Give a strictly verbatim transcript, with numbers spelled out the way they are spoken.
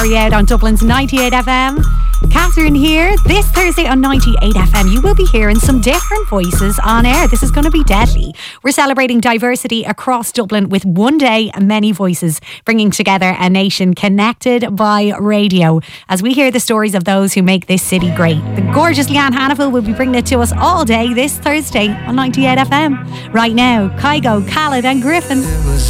you out on Dublin's ninety-eight F M. Catherine here. This Thursday on ninety-eight F M, you will be hearing some different voices on air. This is going to be deadly. We're celebrating diversity across Dublin with one day, many voices, bringing together a nation connected by radio as we hear the stories of those who make this city great. The gorgeous Leanne Hannaful will be bringing it to us all day this Thursday on ninety-eight F M. Right now, Kygo, Khaled and Griffin.